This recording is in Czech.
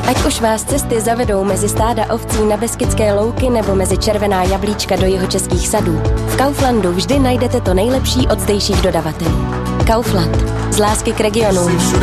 Ať už vás cesty zavedou mezi stáda ovcí na Beskydské louky nebo mezi červená jablíčka do jihočeských sadů, v Kauflandu vždy najdete to nejlepší od zdejších dodavatelů. Kaufland. Z lásky k regionu.